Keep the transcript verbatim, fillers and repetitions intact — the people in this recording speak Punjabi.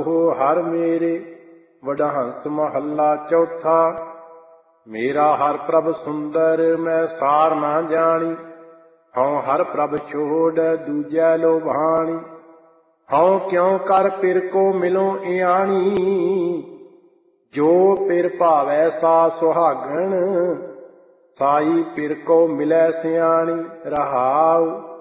ਦੋਹ ਹਰ ਮੇਰੇ। ਵਡਹੰਸ ਮਹੱਲਾ ਚੌਥਾ। ਮੇਰਾ ਹਰ ਪ੍ਰਭ ਸੁੰਦਰ ਮੈਂ ਸਾਰ ਨਾ ਜਾਣੀ। ਹਉ ਹਰ ਪ੍ਰਭ ਛੋੜ ਦੂਜੈ ਲੋਭਾਣੀ। ਹਉ ਕਿਉ ਕਰ ਪਿਰ ਕੋ ਮਿਲੋ ਇਆਣੀ। ਜੋ ਪਿਰ ਭਾਵੈ ਸਾ ਸੁਹਾਗਣ। ਸਾਈ ਪਿਰ ਕੋ ਮਿਲੈ ਸਿਆਣੀ। ਰਹਾਉ